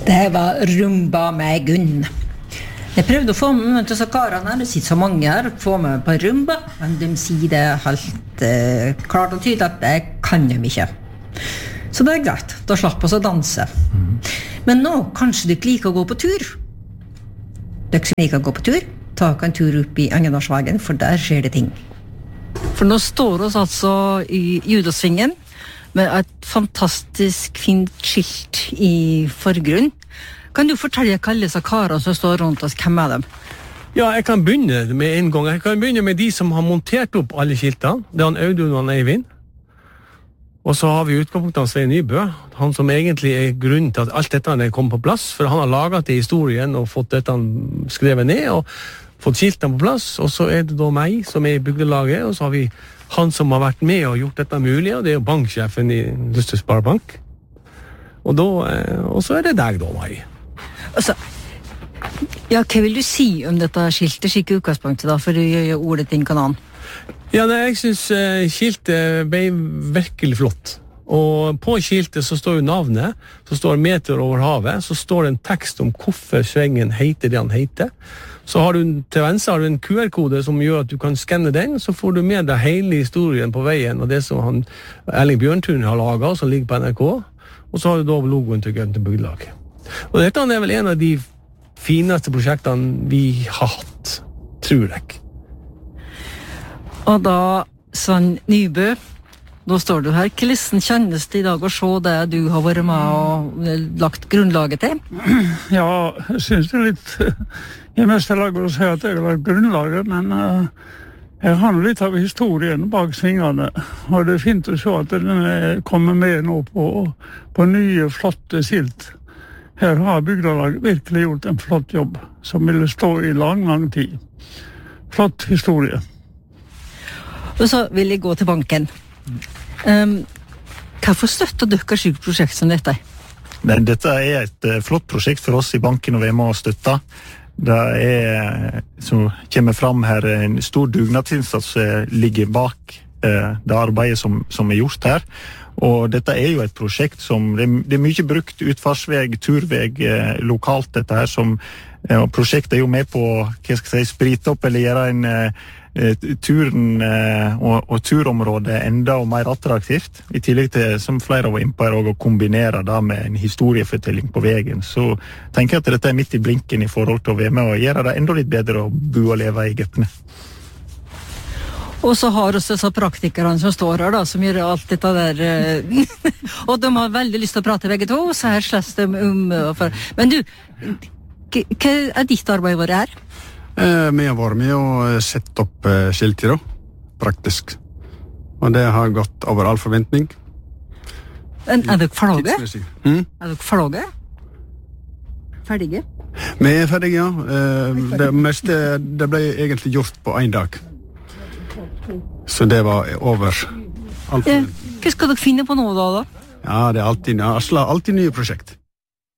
Det var rumba med Gunn. Jeg prøvde å få med noen til karene her, det sitter så mange her, få med på rumba, men de sier det helt klart og tydelig at det kan de ikke. Så det er greit, da slapp oss å danse. Men nå, kanskje du ikke liker å gå på tur? Dere som liker å gå på tur, ta en tur opp i Engenårsvegen, for der skjer det ting. For nå står oss altså i Judasvingen, med et fantastisk fint skilt i forgrunn. Kan du fortelle hva alle disse karene som står rundt oss, hvem er dem? Ja, jeg kan begynne med en gang. Jeg kan begynne med de som har montert opp alle skiltene. Det er han Audun og han Eivind. Og så har vi utgangspunktet av Svein Nybø, han som egentlig er grunnen til at alt dette er kommet på plass, for han har laget det i historien og fått dette skrevet ned, og fått skiltene på plass, og så er det da meg som er i bygdelaget, og så har vi han som har vært med og gjort dette mulig, og det er jo banksjefen i Luster Sparebank. Og så er det deg da, Mai. Altså, ja, hva vil du si om dette skiltet, skikke utgangspunktet da, for å gjøre ordet til en kanan? Ja, jeg synes skiltet ble virkelig flott. Og på skiltet så står jo navnet, så står meter over havet, så står det en tekst om hvorfor svengen heter det han heter. Så har du til venstre har du en QR-kode som gjør at du kan skanne den, så får du med deg hele historien på veien, og det som Erling Bjørntun har laget, som ligger på NRK, og så har du da logoen til Gønte Bygdelag. Og dette er vel en av de fineste prosjektene vi har hatt, tror jeg. Og da, Svein Nybø, da står du her. Hvordan kjennes det i dag å se det du har vært med og lagt grunnlaget til? Ja, jeg synes det er litt i meste laget å si at jeg har lagt grunnlaget, men jeg har litt av historien bak svingene, og det er fint å se at den kommer med nå på nye, flotte skilt. Her har bygdelaget virkelig gjort en flott jobb, som ville stå i lang, lang tid. Flott historie. Og så vil jeg gå til banken. Hvorfor støtter dere sykt prosjekt som dette? Dette er et flott prosjekt for oss i banken å være med og støtte. Det er, som kommer fram her, en stor dugnadsinnsats ligger bak det arbeidet som er gjort her. Og dette er jo et prosjekt som det er mye brukt utfartsveg, turveg lokalt dette her, og prosjektet er jo med på, hva skal jeg si, sprite opp eller gjøre en turen og turområdet enda mer attraktivt, i tillegg til, som flere var inne på her, å kombinere det med en historiefortelling på veien. Så tenker jeg at dette er midt i blinken i forhold til å være med og gjøre det enda litt bedre å bo og leve i Gøpne. Og så har også disse praktikerne som står her da, som gjør alt dette der, og de har veldig lyst til å prate begge to, så her slåss de Men du, hva er ditt arbeid vært her? Vi har vært med og sett opp skilter da, praktisk. Og det har gått over all forventning. Er dere ferdige? Er dere ferdige? Ferdige? Vi er ferdige, ja. Det meste det ble egentlig gjort på en dag. Så det var over all forventning. Hva skal dere finne på nå da? Ja, det er alltid nye prosjekt.